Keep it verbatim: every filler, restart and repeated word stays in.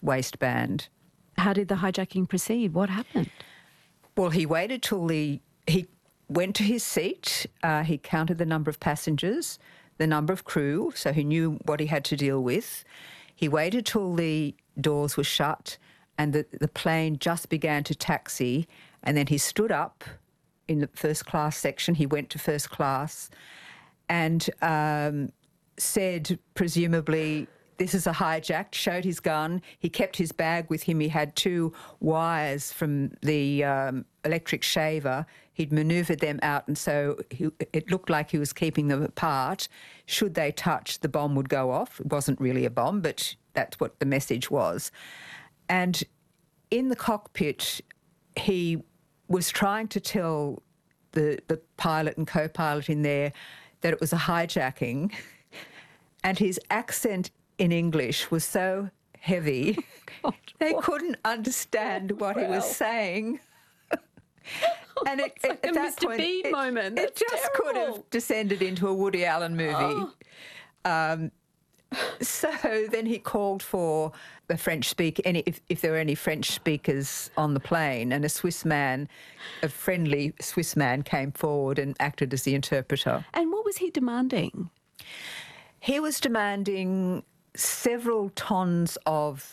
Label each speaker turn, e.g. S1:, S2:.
S1: waistband.
S2: How did the hijacking proceed? What happened?
S1: Well, he waited till the... He went to his seat. Uh, he counted the number of passengers, the number of crew, so he knew what he had to deal with. He waited till the doors were shut and the, the plane just began to taxi, and then he stood up in the first class section. He went to first class and um, said, presumably, this is a hijack, showed his gun. He kept his bag with him. He had two wires from the um, electric shaver. He'd manoeuvred them out, and so he, it looked like he was keeping them apart. Should they touch, the bomb would go off. It wasn't really a bomb, but that's what the message was. And in the cockpit, he was trying to tell the, the pilot and co-pilot in there that it was a hijacking, and his accent in English was so heavy, oh, God, they what? couldn't understand what well. he was saying. And it,
S2: it's like
S1: at
S2: a
S1: that
S2: Mister
S1: point,
S2: Bean
S1: it,
S2: moment.
S1: It
S2: That's
S1: just
S2: terrible.
S1: could have descended into a Woody Allen movie.
S2: Oh.
S1: Um, so then he called for a French speaker, any, if, if there were any French speakers on the plane, and a Swiss man, a friendly Swiss man, came forward and acted as the interpreter.
S2: And what was he demanding?
S1: He was demanding several tons of